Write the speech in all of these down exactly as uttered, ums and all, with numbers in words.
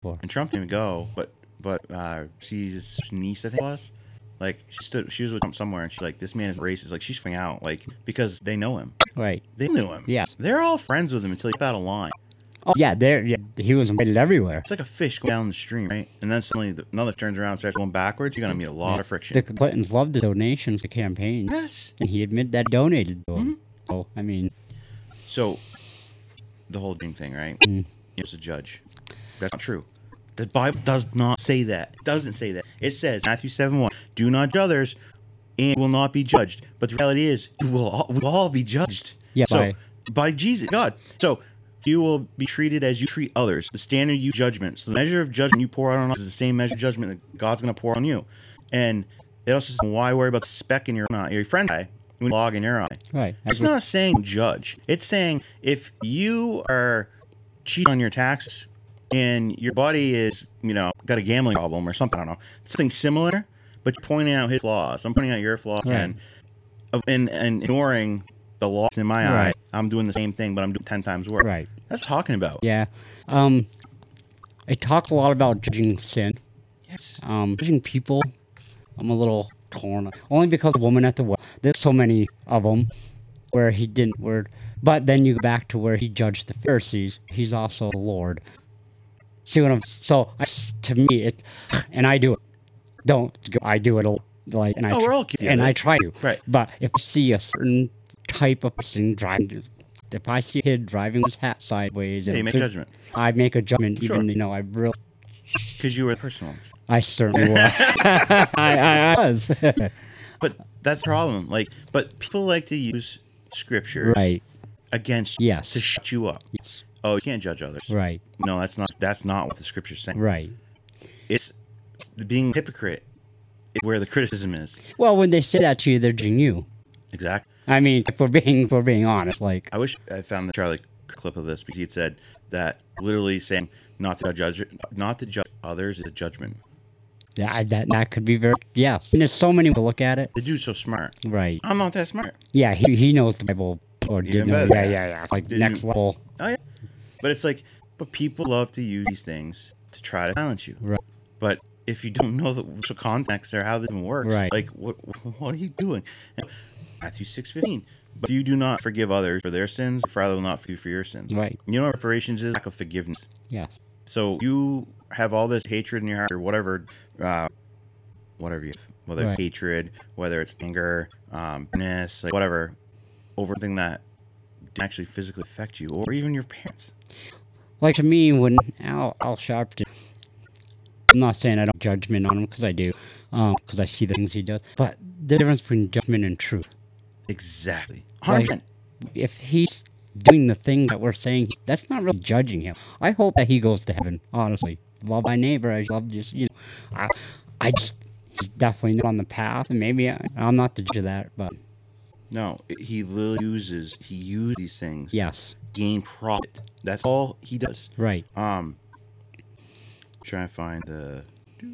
For. And Trump didn't go, but but uh, she's niece, I think it was. Like she stood, she was with Trump somewhere, and she's like, "This man is racist." Like she's freaking out, like because they know him. Right. They knew him. Yes. They're all friends with him until he got out of line. Oh yeah, there. Yeah, he was invited everywhere. It's like a fish going down the stream, right? And then suddenly the, another turns around and starts going backwards. You're gonna meet a lot of friction. The Clintons loved the donations to campaign. Yes. And he admitted that donated to him. Mm-hmm. So I mean, So the whole dream thing, right? Mm. He was a judge. That's not true. The Bible does not say that. It doesn't say that. It says Matthew seven one, "Do not judge others, and will not be judged." But the reality is, you will all, we'll all be judged. Yeah, So by- by Jesus, God. So you will be treated as you treat others. The standard you judgment. So the measure of judgment you pour out on others is the same measure of judgment that God's going to pour on you. And it also says, why worry about the speck in your eye, your friend's eye, when you log in your eye? right. It's not saying judge. It's saying if you are cheating on your taxes and your buddy is, you know, got a gambling problem or something, I don't know, something similar, but you're pointing out his flaws. I'm pointing out your flaws Right. and, and and ignoring the loss in my Right. eye. I'm doing the same thing, but I'm doing ten times worse. Right. That's what I'm talking about. Yeah. Um, it talks a lot about judging sin. Yes. Um, judging people, I'm a little torn. Only because the woman at the well. There's so many of them where he didn't word. But then you go back to where he judged the Pharisees. He's also the Lord. See what I'm? So I, to me, it, and I do it. Don't go, I do it a, like, and I Oh, tr- we're all guilty of and it. I try to. Right. But if I see a certain type of person driving, if I see a kid driving his hat sideways, Yeah, and you make th- judgment. I make a judgment, Sure. even you know I really, Because you were the person once. I certainly will. I, I, I was. But that's the problem. Like, but people like to use scriptures Right. against you Yes. to shut you up. Yes. Oh, you can't judge others. Right. No, that's not that's not what the scripture's saying. Right. It's being a hypocrite is where the criticism is. Well, when they say that to you, they're judging you. Exactly. I mean, if we're being if we're being honest, like I wish I found the Charlie clip of this because he had said that literally saying not to judge not to judge others is a judgment. that that that could be very yes. And there's so many ways to look at it. The dude's so smart. Right. I'm not that smart. Yeah, he he knows the Bible or did Even know. better. Yeah, yeah, yeah. Like Didn't- next level. Oh yeah. But it's like, but people love to use these things to try to silence you. Right. But if you don't know the social context or how this even works, Right. like what what are you doing? Matthew six fifteen. But if you do not forgive others for their sins, your Father will not forgive you for your sins. Right. You know what reparations is? Lack of forgiveness. Yes. So you have all this hatred in your heart or whatever, uh, whatever you have, whether it's Right. hatred, whether it's anger, um, bitterness, like whatever, over something that didn't actually physically affect you or even your parents. Like to me, when Al Al Sharpton, I'm not saying I don't judgment on him because I do, because I see the things he does. But the difference between judgment and truth. Exactly. one hundred percent. Like, if he's doing the thing that we're saying, that's not really judging him. I hope that he goes to heaven. Honestly, love my neighbor. I love just you know, I, I just he's definitely not on the path, and maybe I, I'm not the judge of that, but No, he literally uses, he uses these things yes, to gain profit. That's all he does. right. Um, trying to find the,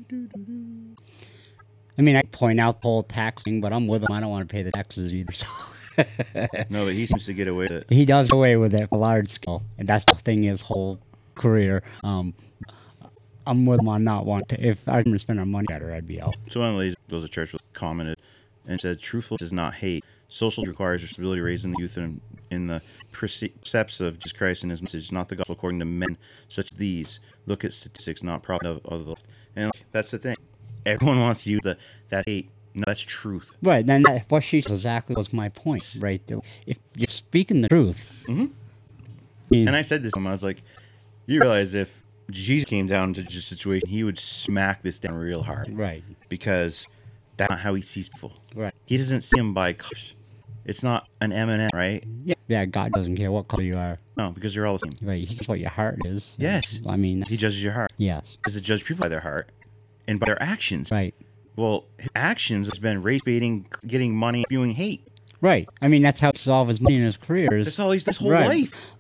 I mean, I point out the whole tax thing, but I'm with him. I don't want to pay the taxes either. So no, but he seems to get away with it. he does go away with it a large scale, and that's the thing his whole career. Um, I'm with him on not wanting to. If I can spend our money better, I'd be out. So one of the ladies who goes to church commented and said, truthfulness is not hate. Social requires responsibility, raising the youth in, in the precepts of Jesus Christ and his message, not the gospel according to men such as these. Look at statistics, not prophet of, of the left. And like, that's the thing. Everyone wants to use the, that hate. No, that's truth. Right, then that, what she said exactly was my point, right? there. If you're speaking the truth, Mm-hmm. I mean, And I said this to him, I was like, you realize if Jesus came down to this situation, he would smack this down real hard. right, Because that's not how he sees people. right. He doesn't see them by colors. It's not an M and M, right? Yeah, yeah, God doesn't care what color you are. No, because you're all the same. Right, he cares what your heart is. Yes. I mean, He judges your heart. yes, Does it judge people by their heart and by their actions? right, Well, his actions has been race baiting, getting money, spewing hate. right. I mean, that's how he solved his money in his career. is- That's all he's his whole Right. life.